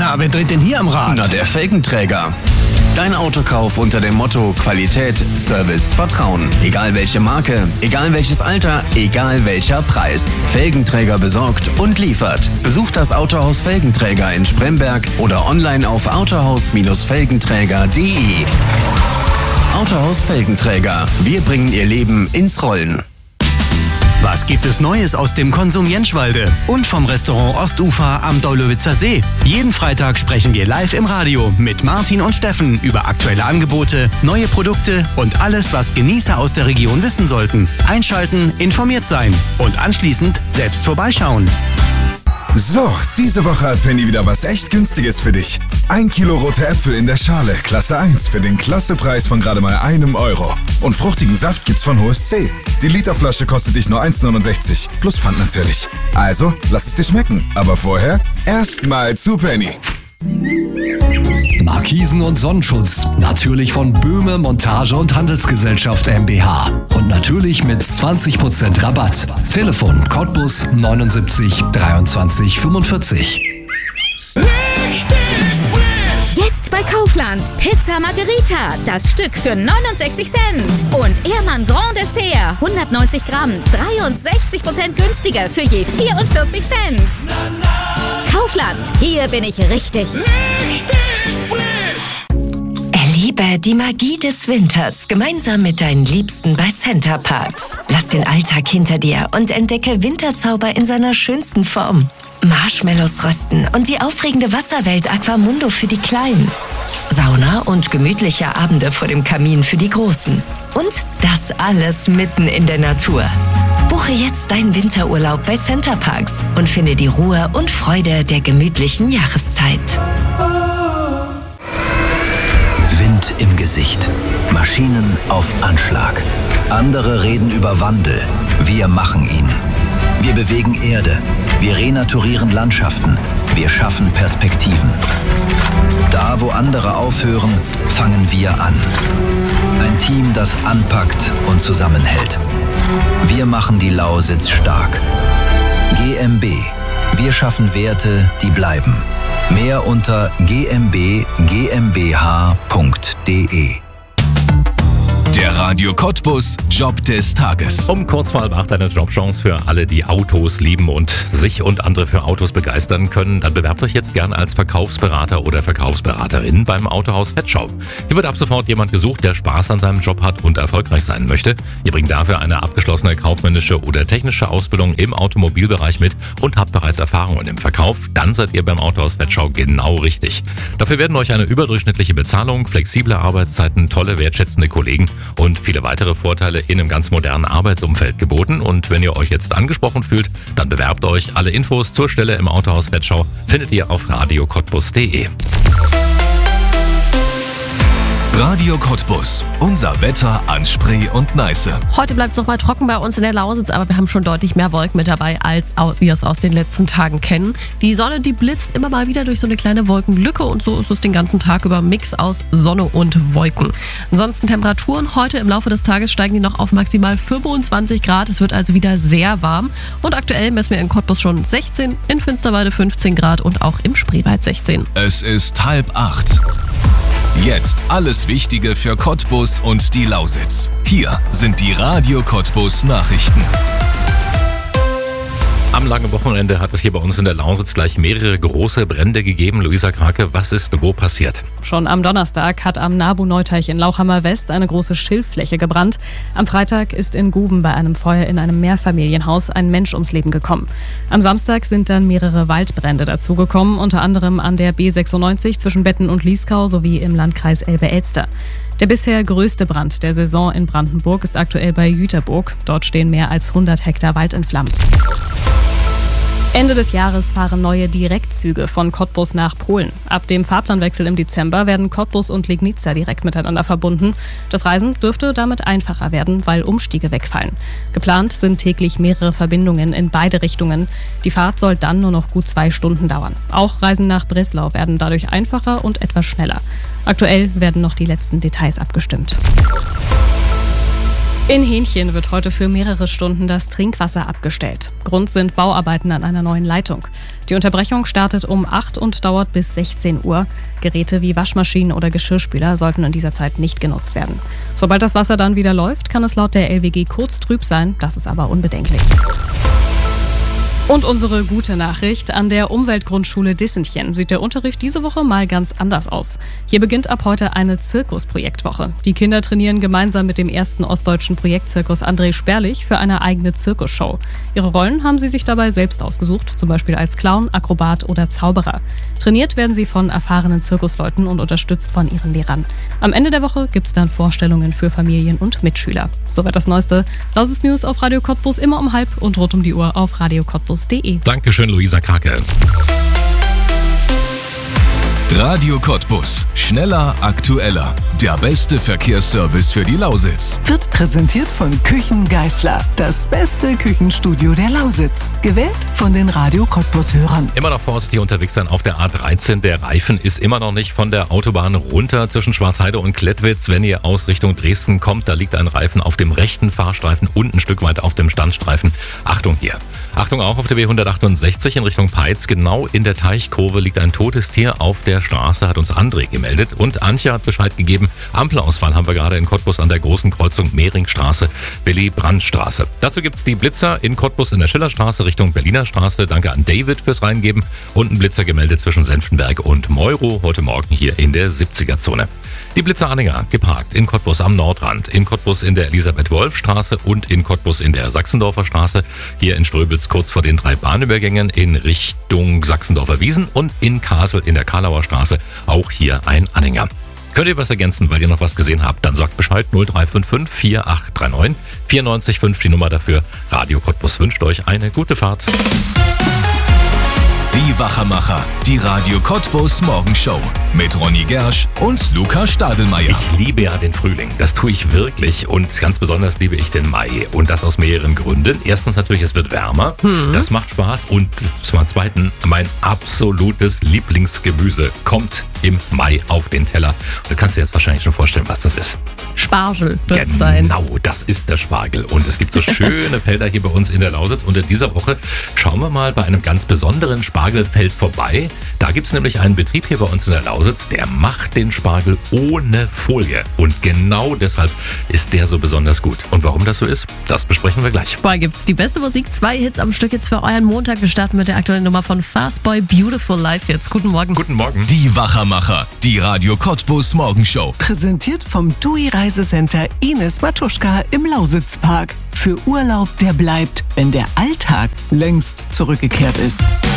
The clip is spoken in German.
Na, wer dreht denn hier am Rad? Na, der Felgenträger. Dein Autokauf unter dem Motto Qualität, Service, Vertrauen. Egal welche Marke, egal welches Alter, egal welcher Preis. Felgenträger besorgt und liefert. Besucht das Autohaus Felgenträger in Spremberg oder online auf autohaus-felgenträger.de. Autohaus Felgenträger. Wir bringen Ihr Leben ins Rollen. Was gibt es Neues aus dem Konsum Jenschwalde und vom Restaurant Ostufer am Deulowitzer See? Jeden Freitag sprechen wir live im Radio mit Martin und Steffen über aktuelle Angebote, neue Produkte und alles, was Genießer aus der Region wissen sollten. Einschalten, informiert sein und anschließend selbst vorbeischauen. So, diese Woche hat Penny wieder was echt Günstiges für dich. 1 Kilo rote Äpfel in der Schale, Klasse 1, für den Klassepreis von gerade mal €1. Und fruchtigen Saft gibt's von Hohes C. Die Literflasche kostet dich nur 1,69, plus Pfand natürlich. Also, lass es dir schmecken. Aber vorher erstmal zu Penny. Markisen und Sonnenschutz. Natürlich von Böhme Montage und Handelsgesellschaft MBH. Und natürlich mit 20% Rabatt. Telefon Cottbus 79 23 45. Jetzt bei Kaufland. Pizza Margherita. Das Stück für 69 Cent. Und Ehrmann Grand Dessert. 190 Gramm. 63% günstiger für je 44 Cent. Kaufland. Hier bin ich richtig. Erlebe die Magie des Winters gemeinsam mit deinen Liebsten bei Center Parcs. Lass den Alltag hinter dir und entdecke Winterzauber in seiner schönsten Form. Marshmallows rösten und die aufregende Wasserwelt Aquamundo für die Kleinen. Sauna und gemütliche Abende vor dem Kamin für die Großen. Und das alles mitten in der Natur. Buche jetzt deinen Winterurlaub bei Center Parcs und finde die Ruhe und Freude der gemütlichen Jahreszeit. Wind im Gesicht. Maschinen auf Anschlag. Andere reden über Wandel. Wir machen ihn. Wir bewegen Erde. Wir renaturieren Landschaften. Wir schaffen Perspektiven. Da, wo andere aufhören, fangen wir an. Ein Team, das anpackt und zusammenhält. Wir machen die Lausitz stark. GmbH. Wir schaffen Werte, die bleiben. Mehr unter gmbh.de. Der Radio Cottbus Job des Tages. Um kurz vor 7:30 eine Jobchance für alle, die Autos lieben und sich und andere für Autos begeistern können. Dann bewerbt euch jetzt gerne als Verkaufsberater oder Verkaufsberaterin beim Autohaus Vetschau. Hier wird ab sofort jemand gesucht, der Spaß an seinem Job hat und erfolgreich sein möchte. Ihr bringt dafür eine abgeschlossene kaufmännische oder technische Ausbildung im Automobilbereich mit und habt bereits Erfahrungen im Verkauf. Dann seid ihr beim Autohaus Vetschau genau richtig. Dafür werden euch eine überdurchschnittliche Bezahlung, flexible Arbeitszeiten, tolle wertschätzende Kollegen und viele weitere Vorteile in einem ganz modernen Arbeitsumfeld geboten. Und wenn ihr euch jetzt angesprochen fühlt, dann bewerbt euch. Alle Infos zur Stelle im Autohaus Vetschau findet ihr auf radiocottbus.de. Radio Cottbus. Unser Wetter an Spree und Neiße. Heute bleibt es noch mal trocken bei uns in der Lausitz, aber wir haben schon deutlich mehr Wolken mit dabei, als wir es aus den letzten Tagen kennen. Die Sonne, die blitzt immer mal wieder durch so eine kleine Wolkenlücke und so ist es den ganzen Tag über ein Mix aus Sonne und Wolken. Ansonsten Temperaturen heute im Laufe des Tages steigen die noch auf maximal 25 Grad. Es wird also wieder sehr warm und aktuell messen wir in Cottbus schon 16, in Finsterwalde 15 Grad und auch im Spreewald 16. Es ist 7:30. Jetzt alles Wichtige für Cottbus und die Lausitz. Hier sind die Radio Cottbus Nachrichten. Am langen Wochenende hat es hier bei uns in der Lausitz gleich mehrere große Brände gegeben. Luisa Krake, was ist wo passiert? Schon am Donnerstag hat am Nabu-Neuteich in Lauchhammer West eine große Schilffläche gebrannt. Am Freitag ist in Guben bei einem Feuer in einem Mehrfamilienhaus ein Mensch ums Leben gekommen. Am Samstag sind dann mehrere Waldbrände dazugekommen, unter anderem an der B96 zwischen Betten und Lieskau sowie im Landkreis Elbe-Elster. Der bisher größte Brand der Saison in Brandenburg ist aktuell bei Jüterburg. Dort stehen mehr als 100 Hektar Wald in Flammen. Ende des Jahres fahren neue Direktzüge von Cottbus nach Polen. Ab dem Fahrplanwechsel im Dezember werden Cottbus und Legnica direkt miteinander verbunden. Das Reisen dürfte damit einfacher werden, weil Umstiege wegfallen. Geplant sind täglich mehrere Verbindungen in beide Richtungen. Die Fahrt soll dann nur noch gut 2 Stunden dauern. Auch Reisen nach Breslau werden dadurch einfacher und etwas schneller. Aktuell werden noch die letzten Details abgestimmt. In Hähnchen wird heute für mehrere Stunden das Trinkwasser abgestellt. Grund sind Bauarbeiten an einer neuen Leitung. Die Unterbrechung startet um 8 und dauert bis 16 Uhr. Geräte wie Waschmaschinen oder Geschirrspüler sollten in dieser Zeit nicht genutzt werden. Sobald das Wasser dann wieder läuft, kann es laut der LWG kurz trüb sein, das ist aber unbedenklich. Und unsere gute Nachricht: An der Umweltgrundschule Dissenchen sieht der Unterricht diese Woche mal ganz anders aus. Hier beginnt ab heute eine Zirkusprojektwoche. Die Kinder trainieren gemeinsam mit dem ersten ostdeutschen Projektzirkus André Sperlich für eine eigene Zirkusshow. Ihre Rollen haben sie sich dabei selbst ausgesucht, zum Beispiel als Clown, Akrobat oder Zauberer. Trainiert werden sie von erfahrenen Zirkusleuten und unterstützt von ihren Lehrern. Am Ende der Woche gibt's dann Vorstellungen für Familien und Mitschüler. Soweit das Neueste. Lausitz News auf Radio Cottbus immer um 12:30 und rund um die Uhr auf radiocottbus.de. Dankeschön, Luisa Krake. Radio Cottbus. Schneller, aktueller. Der beste Verkehrsservice für die Lausitz. Wird präsentiert von Küchen Geisler. Das beste Küchenstudio der Lausitz. Gewählt von den Radio Cottbus-Hörern. Immer noch vorsichtig unterwegs sein auf der A13. Der Reifen ist immer noch nicht von der Autobahn runter zwischen Schwarzheide und Klettwitz. Wenn ihr aus Richtung Dresden kommt, da liegt ein Reifen auf dem rechten Fahrstreifen und ein Stück weit auf dem Standstreifen. Achtung hier. Achtung auch auf der W168 in Richtung Peitz. Genau in der Teichkurve liegt ein totes Tier auf der Straße, hat uns André gemeldet. Und Antje hat Bescheid gegeben, Ampelausfall haben wir gerade in Cottbus an der großen Kreuzung Mehringstraße, Willy-Brandt-Straße. Dazu gibt's die Blitzer in Cottbus in der Schillerstraße Richtung Berliner Straße. Danke an David fürs Reingeben. Und ein Blitzer gemeldet zwischen Senftenberg und Meuro heute Morgen hier in der 70er-Zone. Die Blitzer-Anhänger geparkt in Cottbus am Nordrand, in Cottbus in der Elisabeth-Wolf-Straße und in Cottbus in der Sachsendorfer Straße, hier in Ströbitz kurz vor den 3 Bahnübergängen in Richtung Sachsendorfer Wiesen und in Kassel in der Karlauer Straße auch hier ein Anhänger. Könnt ihr was ergänzen, weil ihr noch was gesehen habt, dann sagt Bescheid 0355 4839 94,5 die Nummer dafür. Radio Cottbus wünscht euch eine gute Fahrt. Die Wachermacher, die Radio Cottbus Morgenshow mit Ronny Gersch und Luca Stadelmeier. Ich liebe ja den Frühling, das tue ich wirklich und ganz besonders liebe ich den Mai und das aus mehreren Gründen. Erstens natürlich, es wird wärmer, das macht Spaß und zum Zweiten, mein absolutes Lieblingsgemüse kommt im Mai auf den Teller. Du kannst dir jetzt wahrscheinlich schon vorstellen, was das ist. Spargel wird es sein. Genau, das ist der Spargel. Und es gibt so schöne Felder hier bei uns in der Lausitz. Und in dieser Woche schauen wir mal bei einem ganz besonderen Spargelfeld vorbei. Da gibt es nämlich einen Betrieb hier bei uns in der Lausitz, der macht den Spargel ohne Folie. Und genau deshalb ist der so besonders gut. Und warum das so ist, das besprechen wir gleich. Vorher gibt's die beste Musik, 2 Hits am Stück jetzt für euren Montag. Wir starten mit der aktuellen Nummer von Fastboy, Beautiful Life jetzt. Guten Morgen. Guten Morgen. Die Wachermacher, die Radio Cottbus Morgenshow. Präsentiert vom TUI Reisecenter Ines Matuschka im Lausitzpark. Für Urlaub, der bleibt, wenn der Alltag längst zurückgekehrt ist.